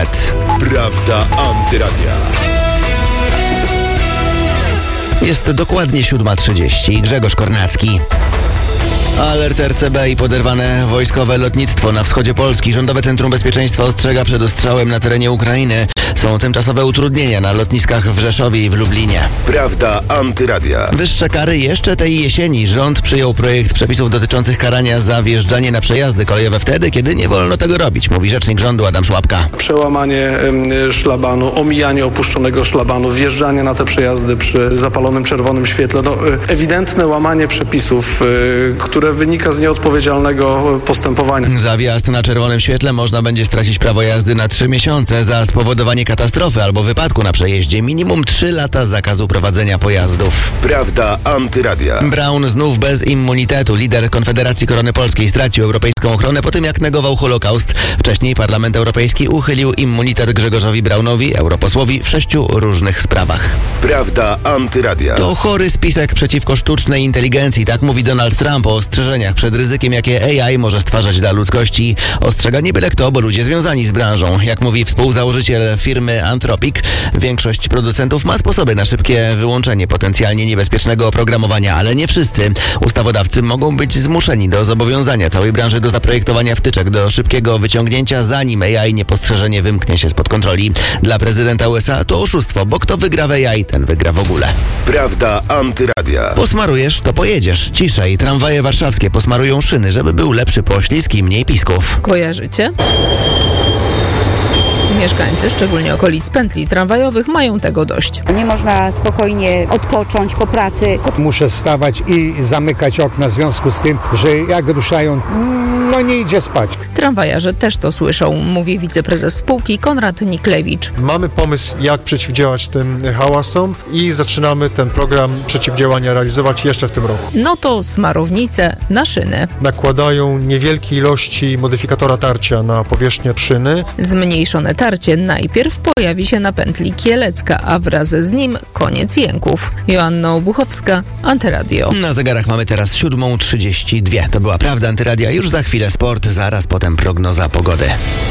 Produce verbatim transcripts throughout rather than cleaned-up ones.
Z. Prawda Antyradia. Jest dokładnie siódma trzydzieści. Grzegorz Kornacki. Alert R C B i poderwane wojskowe lotnictwo na wschodzie Polski. Rządowe Centrum Bezpieczeństwa ostrzega przed ostrzałem na terenie Ukrainy. Są tymczasowe utrudnienia na lotniskach w Rzeszowie i w Lublinie. Prawda Antyradia. Wyższe kary jeszcze tej jesieni. Rząd przyjął projekt przepisów dotyczących karania za wjeżdżanie na przejazdy kolejowe wtedy, kiedy nie wolno tego robić, mówi rzecznik rządu Adam Szłapka. Przełamanie y, szlabanu, omijanie opuszczonego szlabanu, wjeżdżanie na te przejazdy przy zapalonym czerwonym świetle. No, y, ewidentne łamanie przepisów, y, które wynika z nieodpowiedzialnego postępowania. Za wjazd na czerwonym świetle można będzie stracić prawo jazdy na trzy miesiące. Za spowodowanie katastrofy albo wypadku na przejeździe minimum trzy lata zakazu prowadzenia pojazdów. Prawda Antyradia. Braun znów bez immunitetu. Lider Konfederacji Korony Polskiej stracił europejską ochronę po tym, jak negował Holokaust. Wcześniej Parlament Europejski uchylił immunitet Grzegorzowi Braunowi, europosłowi, w sześciu różnych sprawach. Prawda Antyradia. To chory spisek przeciwko sztucznej inteligencji, tak mówi Donald Trump o ostrzeżeniach przed ryzykiem, jakie A I może stwarzać dla ludzkości. Ostrzega nie byle kto, bo ludzie związani z branżą. Jak mówi współzałożyciel firmy Anthropic, większość producentów ma sposoby na szybkie wyłączenie potencjalnie niebezpiecznego oprogramowania, ale nie wszyscy. Ustawodawcy mogą być zmuszeni do zobowiązania całej branży do zaprojektowania wtyczek do szybkiego wyciągnięcia, zanim A I niepostrzeżenie wymknie się spod kontroli. Dla prezydenta U S A to oszustwo, bo kto wygra w A I, ten wygra w ogóle. Prawda Antyradia. Posmarujesz, to pojedziesz. Ciszej. Tramwaje warszawskie posmarują szyny, żeby był lepszy poślizg i mniej pisków. Kojarzycie? Mieszkańcy, szczególnie okolic pętli tramwajowych, mają tego dość. Nie można spokojnie odpocząć po pracy. Muszę wstawać i zamykać okna w związku z tym, że jak ruszają, no nie idzie spać. Tramwajarze też to słyszą, mówi wiceprezes spółki Konrad Niklewicz. Mamy pomysł, jak przeciwdziałać tym hałasom i zaczynamy ten program przeciwdziałania realizować jeszcze w tym roku. No to smarownice na szyny. Nakładają niewielkie ilości modyfikatora tarcia na powierzchnię szyny. Zmniejszone tarcie najpierw pojawi się na pętli Kielecka, a wraz z nim koniec jęków. Joanna Obuchowska, Antyradio. Na zegarach mamy teraz siódma trzydzieści dwa. To była Prawda Antyradia. Już za chwilę sport, zaraz potem prognoza pogody.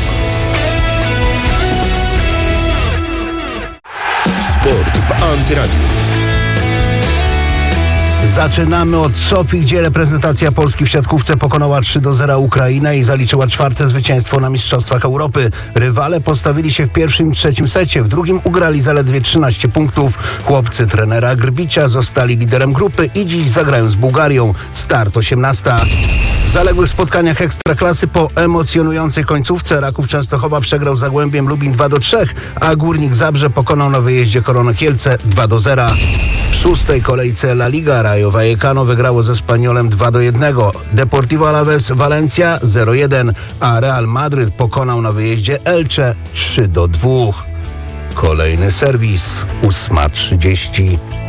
Sport w Antyradiu. Zaczynamy od Sofii, gdzie reprezentacja Polski w siatkówce pokonała trzy do zera Ukrainę i zaliczyła czwarte zwycięstwo na Mistrzostwach Europy. Rywale postawili się w pierwszym i trzecim secie, w drugim ugrali zaledwie trzynaście punktów. Chłopcy trenera Grbicia zostali liderem grupy i dziś zagrają z Bułgarią. Start osiemnasta. W zaległych spotkaniach Ekstraklasy po emocjonującej końcówce Raków Częstochowa przegrał z Zagłębiem Lubin dwa do trzech, a Górnik Zabrze pokonał na wyjeździe Koronę Kielce dwa do zera. W szóstej kolejce La Liga Rayo Vallecano wygrało ze Espanyolem dwa do jednego. Deportivo Alaves Valencia zero jeden, a Real Madryt pokonał na wyjeździe Elche trzy do dwóch. Kolejny serwis ósma trzydzieści.